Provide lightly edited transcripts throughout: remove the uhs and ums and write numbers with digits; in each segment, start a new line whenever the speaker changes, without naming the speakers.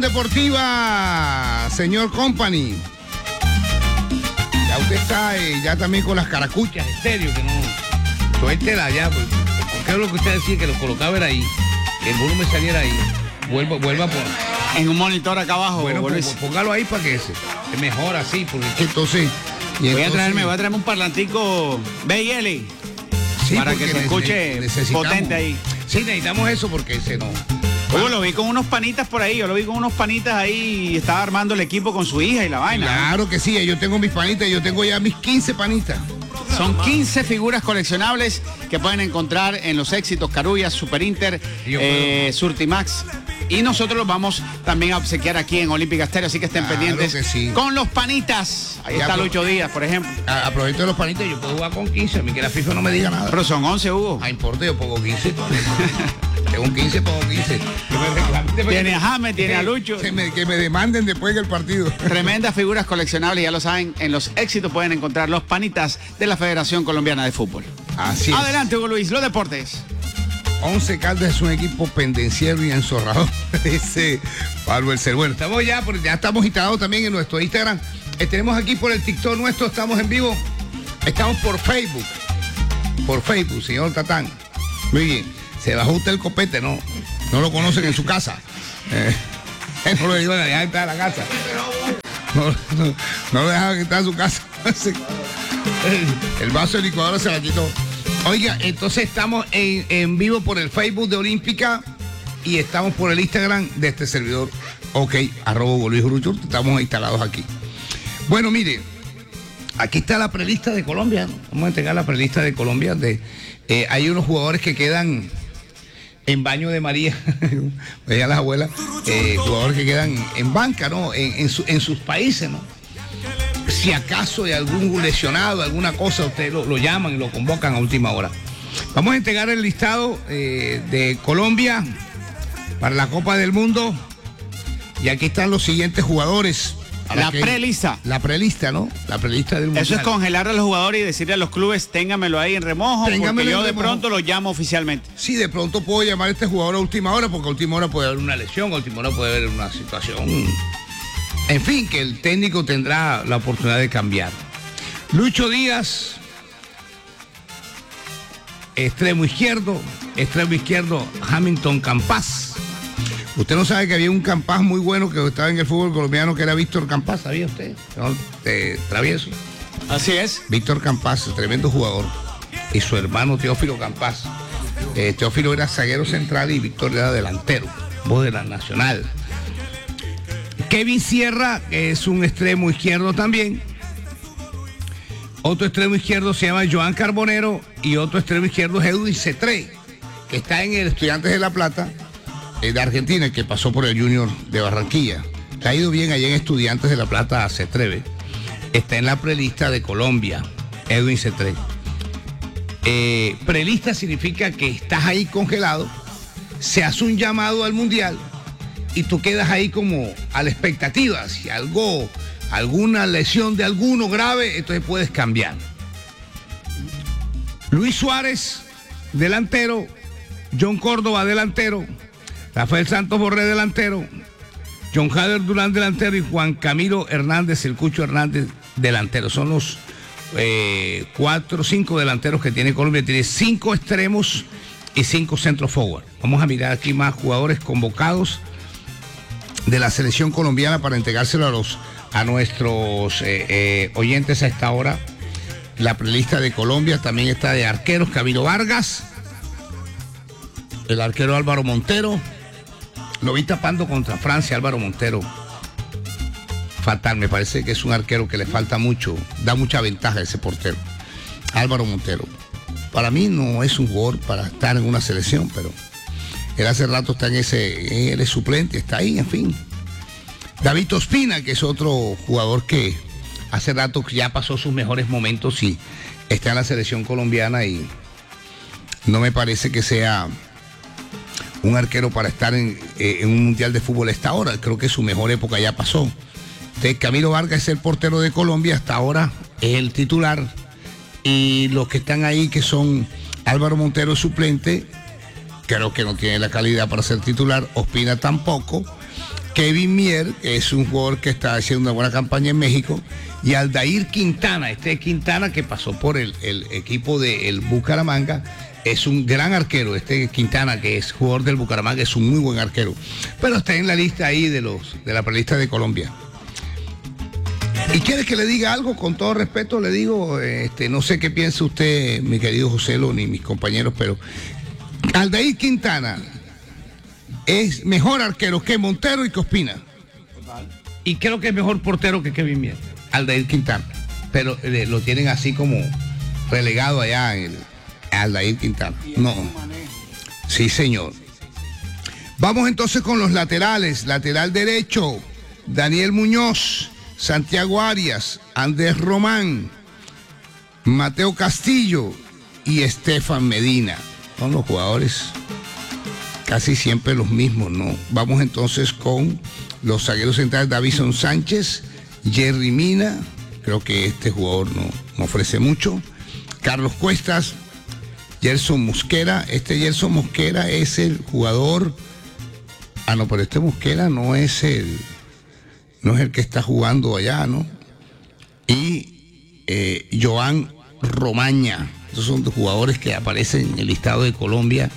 Deportiva, señor Company. Ya usted está ya también con las caracuchas, en serio, que no. Suéltela ya, porque es lo que usted decía, que lo colocaba era ahí, que el volumen saliera ahí. Vuelva por.
En un monitor acá abajo.
Bueno, póngalo ahí para que se mejora así, porque entonces.
Voy a traerme un parlantico BL. Sí, para que se escuche potente ahí.
Sí, necesitamos eso porque se nos.
Yo lo vi con unos panitas por ahí, y estaba armando el equipo con su hija y la vaina.
Claro que sí, yo tengo mis panitas, yo tengo ya mis 15 panitas.
Son 15 figuras coleccionables que pueden encontrar en los éxitos Carulla, Super Inter, Surtimax. Y nosotros los vamos también a obsequiar aquí en Olímpica Estéreo, así que estén pendientes con los panitas. Ahí ya está Lucho Díaz, por ejemplo.
Aprovecho de los panitas, yo puedo jugar con 15, a mí que la FIFA no me diga nada.
Pero son 11, Hugo.
Ah, importa, yo pongo 15. Tengo un 15, pongo 15.
Tiene a James, tiene a Lucho.
Que me demanden después del partido.
Tremendas figuras coleccionables, ya lo saben, en los éxitos pueden encontrar los panitas de la Federación Colombiana de Fútbol.
Así es.
Adelante, Hugo Luis, los deportes.
11 Caldas es un equipo pendenciero y enzorrador, dice Pablo El Ser. Bueno, ya estamos instalados también en nuestro Instagram. Tenemos aquí por el TikTok nuestro, estamos en vivo. Estamos por Facebook. Por Facebook, señor Tatán. Muy bien. Se bajó usted el copete, no lo conocen en su casa. No lo iban a dejar entrar a la casa. No lo dejaban entrar a su casa. El vaso de licuadora se la quitó. Oiga, entonces estamos en vivo por el Facebook de Olímpica y estamos por el Instagram de este servidor. Ok, @Luis. Estamos instalados aquí. Bueno, mire, aquí está la prelista de Colombia. Vamos a entregar la prelista de Colombia. Hay unos jugadores que quedan en baño de María, veía las abuelas, jugadores que quedan en banca, ¿no? En sus países, ¿no? Si acaso hay algún lesionado, alguna cosa, ustedes lo llaman y lo convocan a última hora. Vamos a entregar el listado de Colombia para la Copa del Mundo. Y aquí están los siguientes jugadores.
Prelista.
La prelista, ¿no? La prelista del Mundial.
Eso es congelar a los jugadores y decirle a los clubes, téngamelo ahí en remojo, porque yo de pronto lo llamo oficialmente.
Sí, de pronto puedo llamar a este jugador a última hora, porque a última hora puede haber una lesión, a última hora puede haber una situación. En fin, que el técnico tendrá la oportunidad de cambiar. Lucho Díaz, extremo izquierdo, Hamilton Campas. Usted no sabe que había un Campas muy bueno que estaba en el fútbol colombiano, que era Víctor Campas, ¿sabía usted? ¿No? Travieso.
Así es.
Víctor Campas, tremendo jugador. Y su hermano Teófilo Campas. Teófilo era zaguero central y Víctor era delantero, voz de la Nacional. Kevin Sierra, que es un extremo izquierdo también. Otro extremo izquierdo se llama Joan Carbonero y otro extremo izquierdo es Edwin Cetré, que está en el Estudiantes de La Plata, de Argentina, que pasó por el Junior de Barranquilla. Le ha ido bien allá en Estudiantes de La Plata a Cetré. Está en la prelista de Colombia, Edwin Cetré. Prelista significa que estás ahí congelado, se hace un llamado al Mundial y tú quedas ahí como a la expectativa. Si alguna lesión de alguno grave, entonces puedes cambiar. Luis Suárez, delantero. John Córdoba, delantero. Rafael Santos Borré, delantero. John Jader Durán, delantero. Y Juan Camilo Hernández, el Cucho Hernández, delantero. Son los 5 delanteros que tiene Colombia. Tiene 5 extremos y 5 centro forward. Vamos a mirar aquí más jugadores convocados de la selección colombiana para entregárselo a nuestros oyentes a esta hora. La prelista de Colombia también está de arqueros: Camilo Vargas, el arquero Álvaro Montero. Lo vi tapando contra Francia, Álvaro Montero. Fatal, me parece que es un arquero que le falta mucho, da mucha ventaja a ese portero. Álvaro Montero. Para mí no es un jugador para estar en una selección, pero él hace rato está él es suplente, está ahí, en fin. David Ospina, que es otro jugador que hace rato ya pasó sus mejores momentos y está en la selección colombiana y no me parece que sea un arquero para estar en un mundial de fútbol a esta hora. Creo que su mejor época ya pasó. Entonces, Camilo Vargas es el portero de Colombia, hasta ahora es el titular. Y los que están ahí, que son Álvaro Montero, suplente, creo que no tiene la calidad para ser titular. Ospina tampoco. Kevin Mier, que es un jugador que está haciendo una buena campaña en México, y Aldair Quintana, Quintana que pasó por el equipo del Bucaramanga, es un gran arquero. Quintana, que es jugador del Bucaramanga, es un muy buen arquero, pero está en la lista ahí de la prelista de Colombia. ¿Y quiere que le diga algo? Con todo respeto le digo, no sé qué piensa usted, mi querido Joselo, ni mis compañeros, pero Aldair Quintana es mejor arquero que Montero y que Ospina. Y creo que es mejor portero que Kevin Mier, Aldair Quintana. Pero lo tienen así como relegado allá en Aldair Quintana. No. Sí, señor. Vamos entonces con los laterales. Lateral derecho, Daniel Muñoz, Santiago Arias, Andrés Román, Mateo Castillo y Estefan Medina. Son los jugadores casi siempre los mismos, ¿no? Vamos entonces con los zagueros centrales, Davison Sánchez, Jerry Mina, creo que este jugador no ofrece mucho, Carlos Cuestas, Gerson Mosquera. Gerson Mosquera es el jugador, pero Mosquera no es el que está jugando allá, ¿no? Y Joan Romaña, esos son los jugadores que aparecen en el listado de Colombia.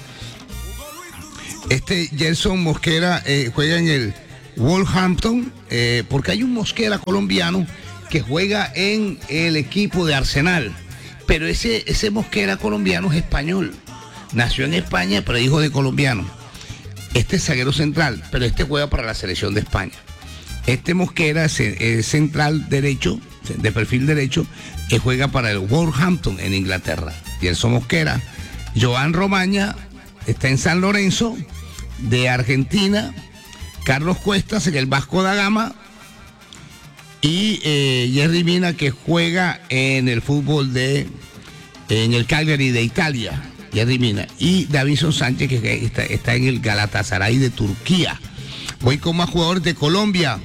Gerson Mosquera juega en el Wolverhampton, porque hay un Mosquera colombiano que juega en el equipo de Arsenal, pero ese Mosquera colombiano es español, nació en España, pero hijo de colombiano. Es zaguero central, pero juega para la selección de España. Mosquera es central derecho, de perfil derecho, que juega para el Wolverhampton en Inglaterra. Gerson Mosquera. Joan Romaña está en San Lorenzo de Argentina. Carlos Cuestas en el Vasco da Gama. Y Jerry Mina, que juega en el fútbol en el Cagliari de Italia. Jerry Mina. Y Davison Sánchez, que está en el Galatasaray de Turquía. Voy con más jugadores de Colombia.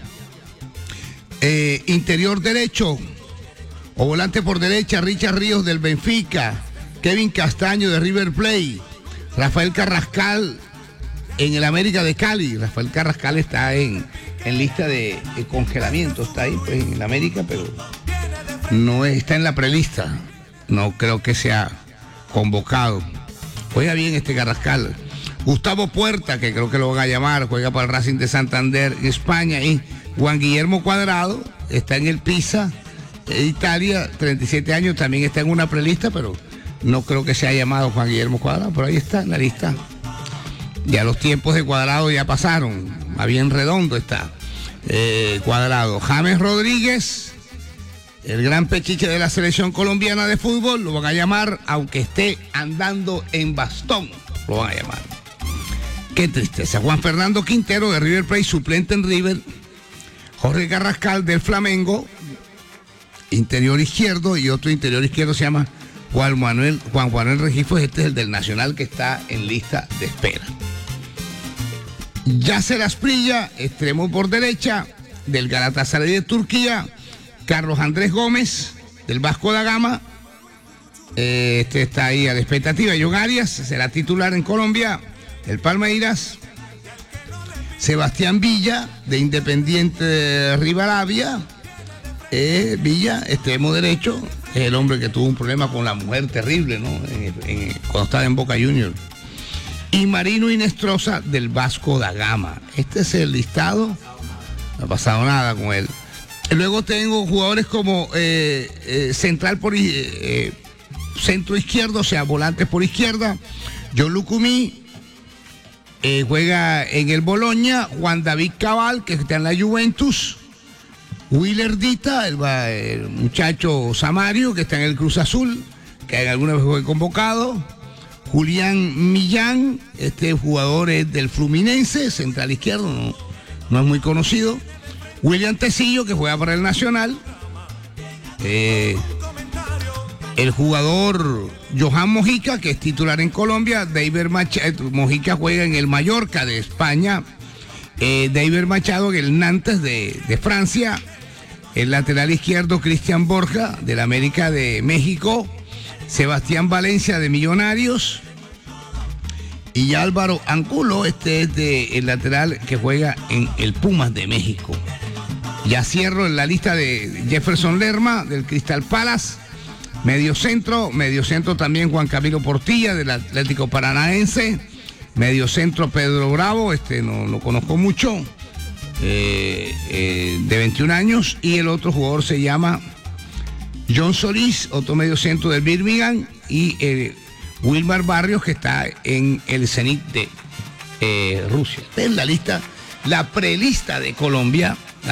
Interior derecho o volante por derecha, Richard Ríos del Benfica, Kevin Castaño de River Plate, Rafael Carrascal en el América de Cali. Rafael Carrascal está en lista de congelamiento, está ahí pues en el América, pero no está en la prelista, no creo que sea convocado. Juega bien Carrascal. Gustavo Puerta, que creo que lo van a llamar, juega para el Racing de Santander en España. Y Juan Guillermo Cuadrado está en el Pisa de Italia, 37 años, también está en una prelista, pero no creo que sea llamado Juan Guillermo Cuadrado, por ahí está en la lista. Ya los tiempos de Cuadrado ya pasaron, más bien redondo está Cuadrado. James Rodríguez, el gran pechiche de la selección colombiana de fútbol, lo van a llamar, aunque esté andando en bastón, lo van a llamar. Qué tristeza. Juan Fernando Quintero de River Plate, suplente en River. Jorge Carrascal del Flamengo, interior izquierdo, y otro interior izquierdo se llama Juan Manuel Regifo. Este es el del Nacional, que está en lista de espera. Yasser Asprilla, extremo por derecha, del Galatasaray de Turquía. Carlos Andrés Gómez del Vasco da Gama, está ahí a la expectativa. John Arias será titular en Colombia, el Palmeiras. Sebastián Villa de Independiente de Rivadavia. Villa, extremo derecho, es el hombre que tuvo un problema con la mujer terrible, ¿no? Cuando estaba en Boca Juniors. Y Marino Inestrosa del Vasco da Gama. Este es el listado, no ha pasado nada con él. Luego tengo jugadores como central por centro izquierdo, o sea, volantes por izquierda. John Lucumí juega en el Bologna. Juan David Cabal, que está en la Juventus. Willer Dita, el muchacho Samario, que está en el Cruz Azul, que alguna vez fue convocado. Julián Millán, este jugador es del Fluminense, central izquierdo, no es muy conocido. William Tecillo, que juega para el Nacional. El jugador Johan Mojica, que es titular en Colombia. David Machado, Mojica juega en el Mallorca de España. David Machado, el Nantes de Francia. El lateral izquierdo, Cristian Borja, del América de México. Sebastián Valencia, de Millonarios. Y Álvaro Angulo, este es el lateral que juega en el Pumas de México. Ya cierro en la lista de Jefferson Lerma, del Crystal Palace. Medio centro también Juan Camilo Portilla, del Atlético Paranaense. Medio centro Pedro Bravo, no lo conozco mucho, de 21 años. Y el otro jugador se llama John Solís, otro medio centro del Birmingham. Y Wilmar Barrios, que está en el Zenit de Rusia. Esta es la lista, la prelista de Colombia, ya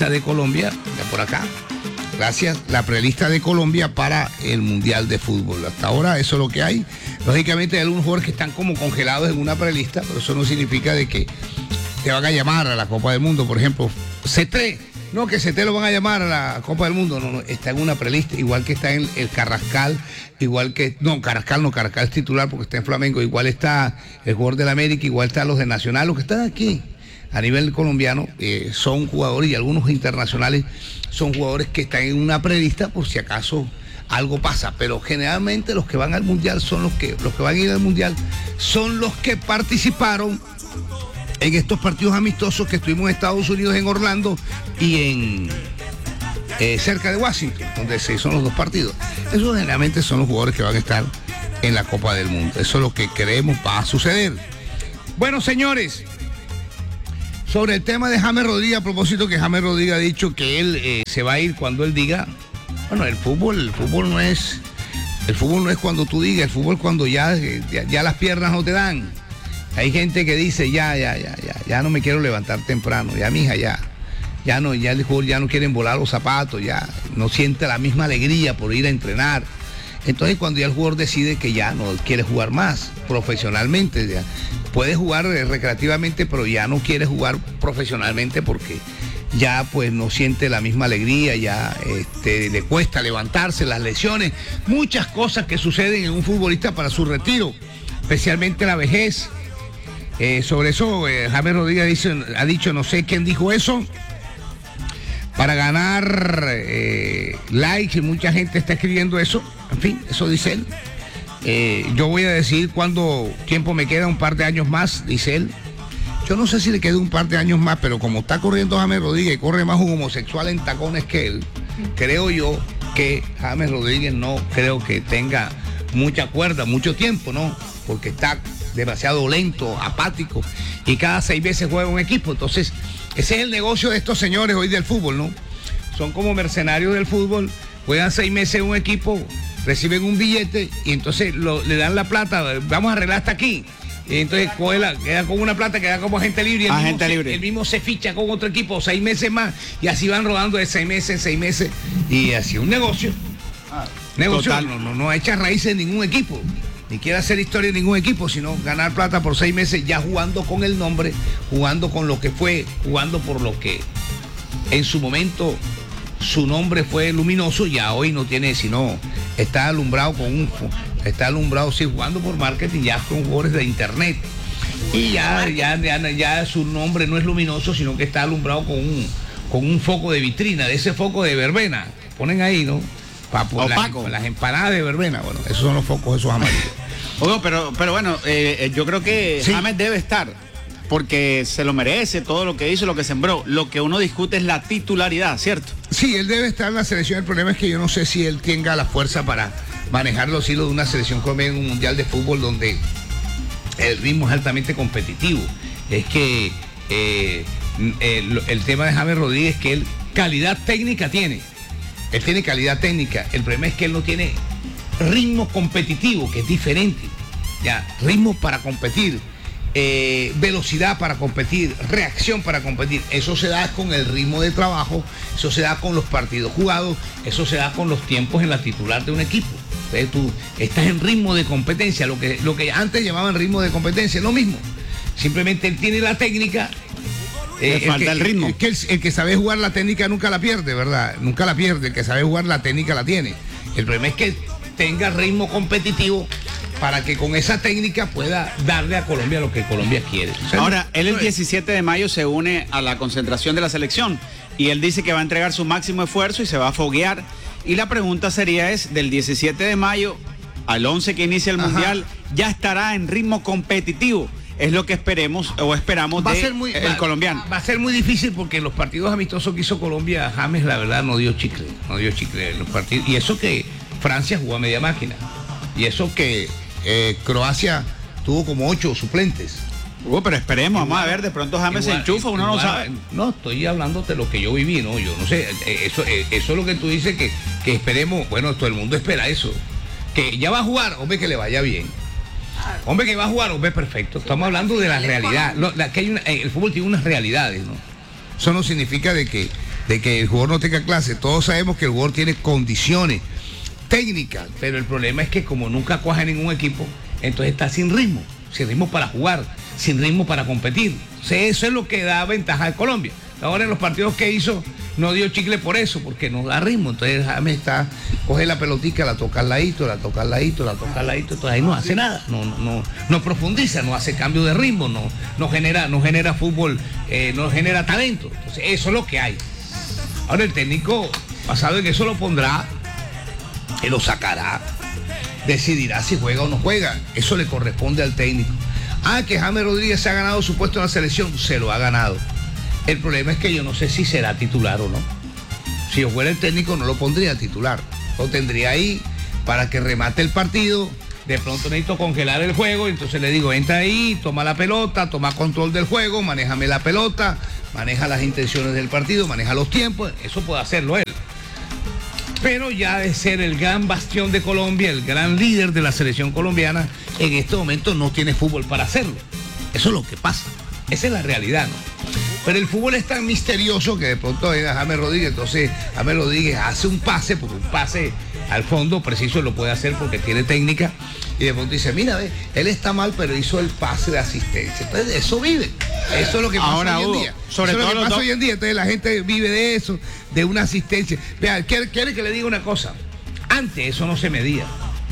por acá. Gracias, la prelista de Colombia para el Mundial de Fútbol. Hasta ahora eso es lo que hay. Lógicamente hay algunos jugadores que están como congelados en una prelista, pero eso no significa de que te van a llamar a la Copa del Mundo. Por ejemplo, CT, no, que CT lo van a llamar a la Copa del Mundo. No, está en una prelista, igual que está en el Carrascal, Carrascal es titular porque está en Flamengo, igual está el jugador del América, igual están los de Nacional, los que están aquí a nivel colombiano, son jugadores, y algunos internacionales son jugadores que están en una prelista por si acaso algo pasa, pero generalmente los que van al Mundial son los que van a ir al Mundial son los que participaron en estos partidos amistosos que estuvimos en Estados Unidos, en Orlando y en cerca de Washington, donde son los dos partidos. Esos generalmente son los jugadores que van a estar en la Copa del Mundo. Eso es lo que creemos va a suceder. Bueno, señores, sobre el tema de James Rodríguez, a propósito que James Rodríguez ha dicho que él se va a ir cuando él diga. Bueno, el fútbol no es cuando tú digas, el fútbol cuando ya las piernas no te dan. Hay gente que dice ya no me quiero levantar temprano, ya mija, ya el jugador ya no quieren volar los zapatos, ya no siente la misma alegría por ir a entrenar. Entonces cuando ya el jugador decide que ya no quiere jugar más profesionalmente, ya puede jugar recreativamente, pero ya no quiere jugar profesionalmente porque ya pues no siente la misma alegría, ya le cuesta levantarse, las lesiones, muchas cosas que suceden en un futbolista para su retiro, especialmente la vejez. Sobre eso James Rodríguez ha dicho, no sé quién dijo eso, para ganar likes, y mucha gente está escribiendo eso. En fin, eso dice él. Yo voy a decir cuánto tiempo me queda, un par de años más, dice él. Yo no sé si le queda un par de años más, pero como está corriendo James Rodríguez, corre más un homosexual en tacones que él, creo yo que James Rodríguez no creo que tenga mucha cuerda, mucho tiempo, ¿no? Porque está demasiado lento, apático, y cada 6 veces juega un equipo. Entonces, ese es el negocio de estos señores hoy del fútbol, ¿no? Son como mercenarios del fútbol, juegan 6 meses en un equipo, reciben un billete y entonces le dan la plata, vamos a arreglar hasta aquí. Y entonces queda con una plata, queda como agente libre. El mismo se ficha con otro equipo 6 meses más y así van rodando de 6 meses en 6 meses y así un negocio. Negocio, no echa raíces en ningún equipo, ni quiere hacer historia en ningún equipo, sino ganar plata por 6 meses ya jugando con el nombre, jugando con lo que fue, jugando por lo que en su momento su nombre fue luminoso, ya hoy no tiene, sino está alumbrado sí, jugando por marketing, ya con jugadores de internet. Y ya su nombre no es luminoso, sino que está alumbrado con un foco de vitrina, de ese foco de verbena. Ponen ahí, ¿no? Las empanadas de verbena, bueno, esos son los focos, esos amarillos.
Oye, pero bueno, yo creo que sí, James debe estar, porque se lo merece todo lo que hizo, lo que sembró. Lo que uno discute es la titularidad, ¿cierto?
Sí, él debe estar en la selección. El problema es que yo no sé si él tenga la fuerza para manejar los hilos de una selección colombiana en un mundial de fútbol donde el ritmo es altamente competitivo. Es que el tema de James Rodríguez es que él calidad técnica tiene. Él tiene calidad técnica. El problema es que él no tiene ritmo competitivo, que es diferente. Ya, ritmo para competir, velocidad para competir, reacción para competir. Eso se da con el ritmo de trabajo, eso se da con los partidos jugados, eso se da con los tiempos en la titular de un equipo. Entonces tú estás en ritmo de competencia, lo que antes llamaban ritmo de competencia, es lo mismo. Simplemente él tiene la técnica.
Falta el ritmo.
El que sabe jugar la técnica nunca la pierde, ¿verdad? Nunca la pierde. El que sabe jugar la técnica la tiene. El problema es que tenga ritmo competitivo para que con esa técnica pueda darle a Colombia lo que Colombia quiere. O sea,
ahora, él el 17 de mayo se une a la concentración de la selección y él dice que va a entregar su máximo esfuerzo y se va a foguear. Y la pregunta sería del 17 de mayo al 11 que inicia el Mundial, ya estará en ritmo competitivo. Es lo que esperamos el colombiano.
Va a ser muy difícil porque los partidos amistosos que hizo Colombia, James, la verdad, no dio chicle en los partidos. Y eso que Francia jugó a media máquina. Y eso que Croacia tuvo como 8 suplentes.
Pero esperemos, vamos a ver, de pronto James se enchufa, uno no sabe.
No, estoy hablándote de lo que yo viví, ¿no? Yo no sé, eso es lo que tú dices que esperemos, bueno, todo el mundo espera eso. Que ya va a jugar, hombre, que le vaya bien. Hombre, que va a jugar, hombre, perfecto. Estamos hablando de la realidad. El fútbol tiene unas realidades, ¿no? Eso no significa de que el jugador no tenga clase. Todos sabemos que el jugador tiene condiciones técnicas, pero el problema es que como nunca cuaja ningún equipo, entonces está sin ritmo para jugar, sin ritmo para competir. O sea, eso es lo que da ventaja a Colombia. Ahora en los partidos que hizo no dio chicle por eso, porque no da ritmo. Entonces James coge la pelotica, la toca al ladito, entonces ahí no hace nada, no profundiza, no hace cambio de ritmo, no genera fútbol, no genera talento. Entonces eso es lo que hay. Ahora el técnico, basado en eso, lo pondrá, él lo sacará, decidirá si juega o no juega. Eso le corresponde al técnico. Que James Rodríguez se ha ganado su puesto en la selección, se lo ha ganado. El problema es que yo no sé si será titular o no. Si yo fuera el técnico no lo pondría titular. Lo tendría ahí para que remate el partido. De pronto necesito congelar el juego, entonces le digo, entra ahí, toma la pelota, toma control del juego, manéjame la pelota, maneja las intenciones del partido, maneja los tiempos. Eso puede hacerlo él. Pero ya de ser el gran bastión de Colombia, el gran líder de la selección colombiana, en este momento no tiene fútbol para hacerlo. Eso es lo que pasa. Esa es la realidad, ¿no? Pero el fútbol es tan misterioso que de pronto venga James Rodríguez, entonces James Rodríguez hace un pase, porque un pase al fondo preciso lo puede hacer porque tiene técnica, y de pronto dice, mira, él está mal, pero hizo el pase de asistencia. Entonces, eso vive. Eso es lo que pasa hoy en día. Hoy en día. Entonces la gente vive de eso, de una asistencia. Vea, quiere que le diga una cosa. Antes eso no se medía.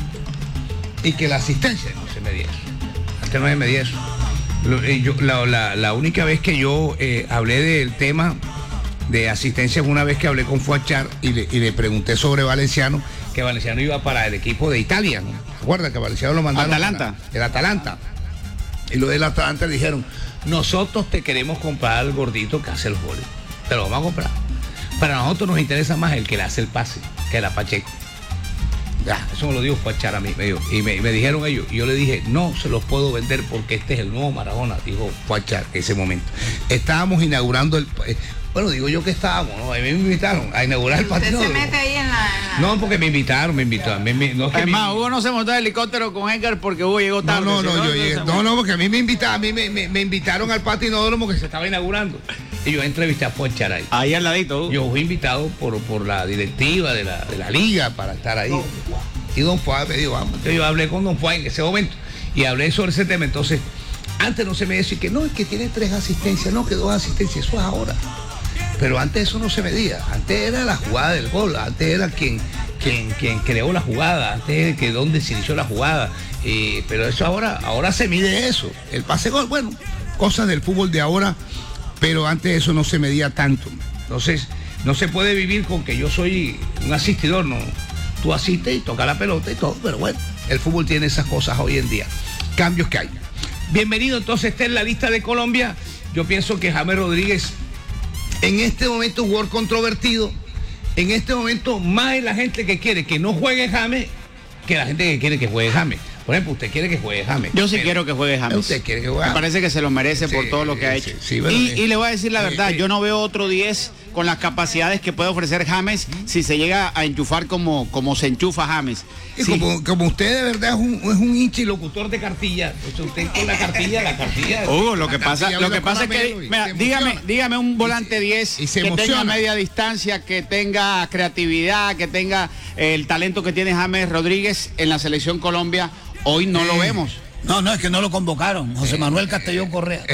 Y que la asistencia no se medía. Antes no se medía eso. La única vez que yo hablé del tema de asistencia fue una vez que hablé con Fuachar y le pregunté sobre Valenciano, que Valenciano iba para el equipo de Italia, ¿no? ¿Recuerda que Valenciano lo mandaron? El Atalanta. Y lo del Atalanta le dijeron, nosotros te queremos comprar al gordito que hace los goles. Te lo vamos a comprar. Para nosotros nos interesa más el que le hace el pase, que era Pacheco. Ya, eso me lo dijo Fuachar a mí, y me dijeron ellos, y yo le dije, no se los puedo vender porque este es el nuevo Maradona, dijo Fuachar en ese momento. Estábamos inaugurando bueno, digo yo que estábamos, ¿no? A mí me invitaron a inaugurar el partido.
¿Usted se mete ahí en la...?
No, porque me invitaron.
Es más, Hugo no se montó el helicóptero con Edgar porque Hugo llegó tarde.
No, porque a mí me invitaron al patio inodromo que se estaba inaugurando. Y yo entrevisté a Fuachar ahí.
Ahí al ladito, Hugo.
Yo fui invitado por la directiva de la liga para estar ahí. Y don Fuá me dijo, vamos. Entonces yo hablé con don Fuá en ese momento y hablé sobre ese tema. Entonces, antes no se me decía que no, es que tiene 3 asistencias, no, que 2 asistencias, eso es ahora. Pero antes eso no se medía, antes era la jugada del gol, antes era quien creó la jugada, antes era que donde se inició la jugada, pero eso ahora se mide eso, el pase gol, bueno, cosas del fútbol de ahora, pero antes eso no se medía tanto. Entonces, no se puede vivir con que yo soy un asistidor, no, tú asistes y tocas la pelota y todo, pero bueno, el fútbol tiene esas cosas hoy en día, cambios que hay. Bienvenido, entonces está en la lista de Colombia. Yo pienso que James Rodríguez en este momento, un jugador controvertido, en este momento más es la gente que quiere que no juegue James que la gente que quiere que juegue James. Por ejemplo, usted quiere que juegue James.
Yo sí quiero que juegue James.
Usted quiere que juegue James.
Me parece que se lo merece por todo lo que ha hecho. Y le voy a decir la verdad, yo no veo otro 10 con las capacidades que puede ofrecer James si se llega a enchufar como se enchufa James.
Y sí. como usted de verdad es un hincha y locutor de cartilla, pues usted con la cartilla.
Hugo, lo que pasa es que, mira, dígame un volante 10 que tenga media distancia, que tenga creatividad, que tenga el talento que tiene James Rodríguez en la selección Colombia. Hoy no lo vemos.
No, es que no lo convocaron. José Manuel Castellón Correa.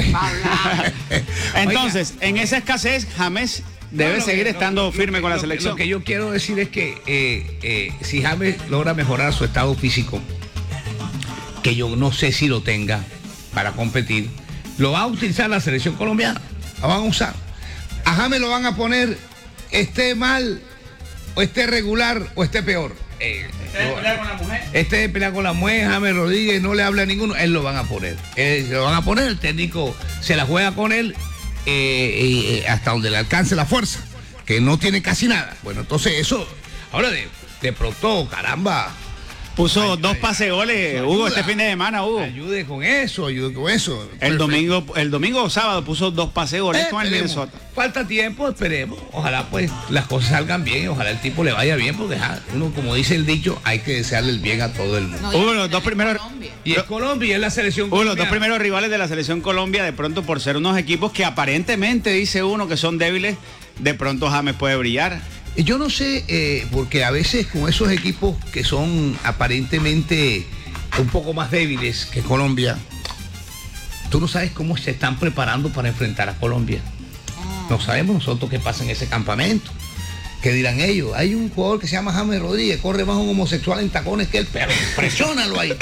Entonces, en esa escasez, James debe seguir estando firme con la selección.
Lo que yo quiero decir es que si James logra mejorar su estado físico, que yo no sé si lo tenga para competir, lo va a utilizar la selección colombiana. Lo van a usar. A James lo van a poner, esté mal, o esté regular, o esté peor. Este de pelear con la mujer, James Rodríguez, no le habla a ninguno, él lo van a poner. El técnico se la juega con él hasta donde le alcance la fuerza, que no tiene casi nada. Bueno, entonces eso, ahora de pronto, caramba.
Puso dos pase goles, Hugo, este fin de semana, Hugo.
Ayude con eso.
El domingo o sábado puso dos pase goles con el Minnesota.
Falta tiempo, esperemos. Ojalá pues las cosas salgan bien, ojalá el tipo le vaya bien, porque uno, como dice el dicho, hay que desearle el bien a todo el mundo.
Hugo, los dos primeros.
Y es Colombia y es la selección
colombiana. Los dos primeros rivales de la selección Colombia, de pronto por ser unos equipos que aparentemente dice uno que son débiles, de pronto James puede brillar.
Yo no sé, porque a veces con esos equipos que son aparentemente un poco más débiles que Colombia, tú no sabes cómo se están preparando para enfrentar a Colombia. No sabemos nosotros qué pasa en ese campamento. ¿Qué dirán ellos? Hay un jugador que se llama James Rodríguez, corre más un homosexual en tacones que él, pero presiónalo ahí.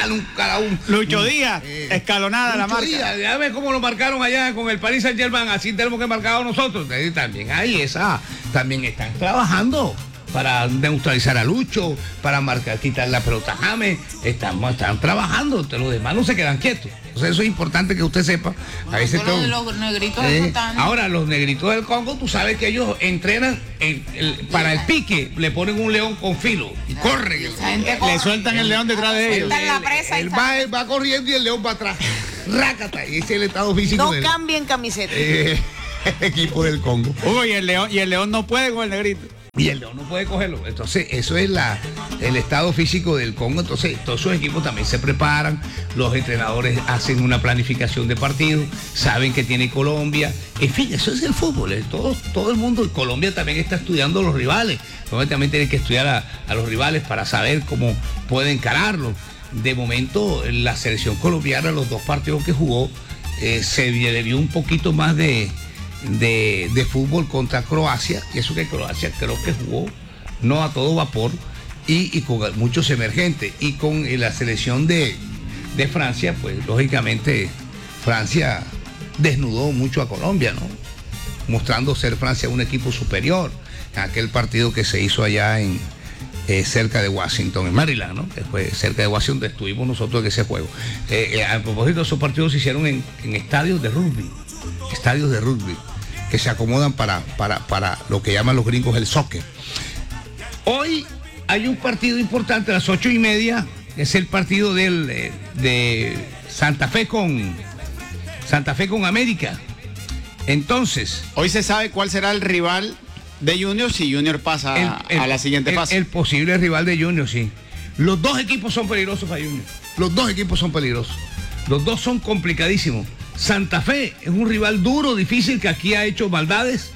Lucho Díaz, escalonada la marca.
Díaz, ya ves cómo lo marcaron allá con el Paris Saint-Germain, así tenemos que marcarlo nosotros. También hay también están trabajando para neutralizar a Lucho, para quitar la pelota a James. Están trabajando, los demás no se quedan quietos. Entonces eso es importante que usted sepa.
Bueno, a veces los negritos
ahora, los negritos del Congo, tú sabes que ellos entrenan para el pique, le ponen un león con filo y corren.
Le sueltan el león detrás de ellos.
Él va corriendo y el león va atrás. Rácata, y ese es el estado físico.
No cambien camiseta.
El equipo del Congo.
Hugo, y el león no puede con el negrito.
Y el león no puede cogerlo. Entonces, eso es el estado físico del Congo. Entonces, todos esos equipos también se preparan. Los entrenadores hacen una planificación de partido. Saben que tiene Colombia. En fin, eso es el fútbol. Todo el mundo. Y Colombia también está estudiando a los rivales. Colombia también tiene que estudiar a los rivales para saber cómo puede encararlos. De momento, la selección colombiana, los dos partidos que jugó, se le vio un poquito más de fútbol contra Croacia, y eso que Croacia creo que jugó no a todo vapor y con muchos emergentes, y con la selección de Francia, pues lógicamente Francia desnudó mucho a Colombia, ¿no? Mostrando ser Francia un equipo superior en aquel partido que se hizo allá en cerca de Washington, en Maryland, ¿no? Que fue cerca de Washington, donde estuvimos nosotros en ese juego. A propósito, esos partidos se hicieron en estadios de rugby, que se acomodan para lo que llaman los gringos el soccer. Hoy hay un partido importante a las 8:30, que es el partido de Santa Fe con América. Entonces,
hoy se sabe cuál será el rival de Junior si Junior pasa a la siguiente fase.
El posible rival de Junior, sí. Los dos equipos son peligrosos para Junior. Los dos equipos son peligrosos. Los dos son complicadísimos. Santa Fe es un rival duro, difícil, que aquí ha hecho maldades.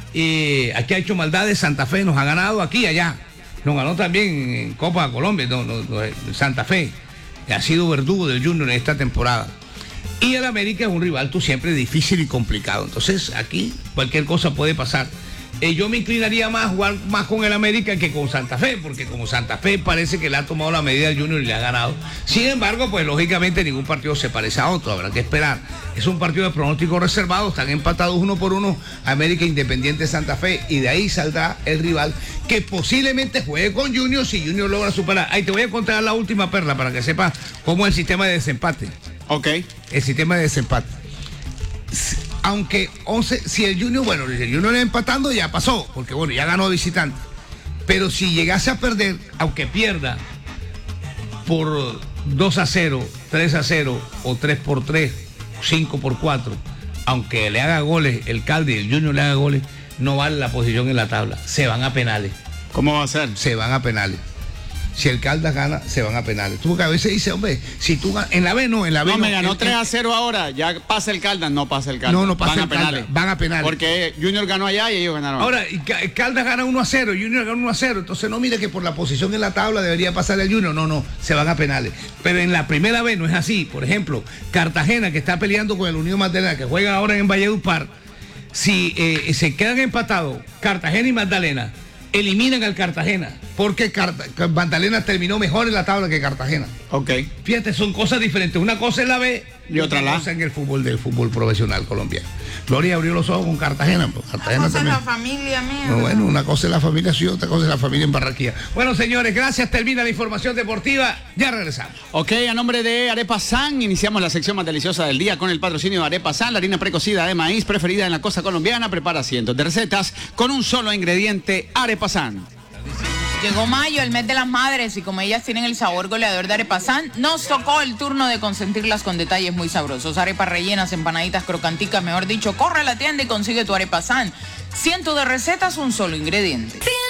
Santa Fe nos ha ganado aquí y allá. Nos ganó también en Copa Colombia. Santa Fe ha sido verdugo del Junior en esta temporada. Y el América es un rival, tú siempre, difícil y complicado. Entonces aquí cualquier cosa puede pasar. Yo me inclinaría más a jugar más con el América que con Santa Fe, porque como Santa Fe parece que le ha tomado la medida al Junior y le ha ganado. Sin embargo, pues lógicamente ningún partido se parece a otro, habrá que esperar. Es un partido de pronóstico reservado, están empatados 1-1, América, Independiente, Santa Fe, y de ahí saldrá el rival que posiblemente juegue con Junior si Junior logra superar. Ahí te voy a contar la última perla para que sepas cómo es el sistema de desempate.
Ok.
El sistema de desempate. Aunque si el Junior empatando ya pasó, porque ya ganó visitante. Pero si llegase a perder, aunque pierda por 2-0, 3-0 o 3-3, 5-4, aunque le haga goles el Caldas y el Junior le haga goles, no vale la posición en la tabla. Se van a penales.
¿Cómo va a ser?
Se van a penales. Si el Caldas gana, se van a penales. Tú que a veces dices, hombre, si tú ganas, en la B no.
Me ganó 3-0 ahora, ya pasa el Caldas, no pasa el Caldas.
No pasa el Caldas, van a penales.
Porque Junior ganó allá y ellos ganaron.
Ahora, el Caldas gana 1-0, Junior gana 1-0, entonces no mire que por la posición en la tabla debería pasar el Junior, no, se van a penales. Pero en la primera vez no es así. Por ejemplo, Cartagena, que está peleando con el Unión Magdalena, que juega ahora en Valledupar, si se quedan empatados Cartagena y Magdalena, eliminan al Cartagena, porque Magdalena terminó mejor en la tabla que Cartagena.
Ok.
Fíjate, son cosas diferentes. Una cosa es la B
y otra la
cosa en el fútbol profesional colombiano. Gloria abrió los ojos con Cartagena. Pues Cartagena
cosa
también.
es la familia mía.
No, bueno, una cosa es la familia sí, otra cosa es la familia en Barranquilla. Bueno, señores, gracias. Termina la información deportiva. Ya regresamos.
Ok, a nombre de Arepa San, iniciamos la sección más deliciosa del día con el patrocinio de Arepa San, la harina precocida de maíz preferida en la costa colombiana. Prepara cientos de recetas con un solo ingrediente, Arepa San.
Llegó mayo, el mes de las madres, y como ellas tienen el sabor goleador de Arepa San, nos tocó el turno de consentirlas con detalles muy sabrosos. Arepas rellenas, empanaditas crocanticas, mejor dicho, corre a la tienda y consigue tu Arepa San. Cientos de recetas, un solo ingrediente.